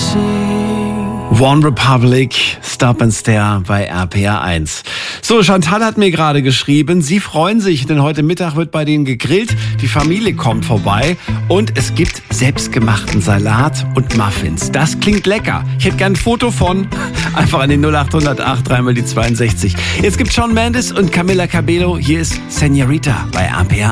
One Republic, Stop and Stare bei RPR 1. So, Chantal hat mir gerade geschrieben, sie freuen sich, denn heute Mittag wird bei denen gegrillt, die Familie kommt vorbei und es gibt selbstgemachten Salat und Muffins. Das klingt lecker. Ich hätte gern ein Foto von, einfach an den 0808 3 die 62. Jetzt gibt's Shawn Mendes und Camila Cabello, hier ist Señorita bei RPR